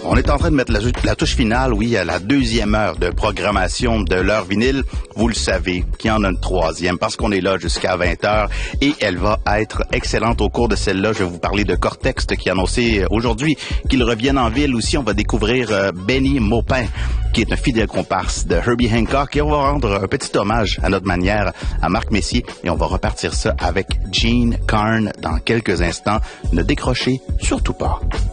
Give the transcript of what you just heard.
On est en train de mettre la touche finale, oui, à la deuxième heure de programmation de l'heure vinyle. Vous le savez, qu'il y en a une troisième parce qu'on est là jusqu'à 20h et elle va être excellente au cours de celle-là. Je vais vous parler de Cortex qui a annoncé aujourd'hui qu'il revienne en ville aussi. On va découvrir Benny Maupin, qui est un fidèle comparse de Herbie Hancock, et on va rendre un petit hommage à notre manière à Marc Messier et on va repartir ça avec Gene Carn dans quelques instants. Ne décrochez surtout pas.